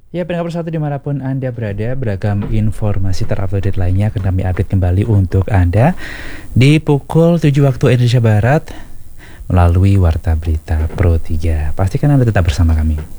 Ya, pendengar persatu dimanapun Anda berada, beragam informasi terupdate lainnya akan kami update kembali untuk Anda di pukul 7 waktu Indonesia Barat melalui Warta Berita Pro 3. Pastikan Anda tetap bersama kami.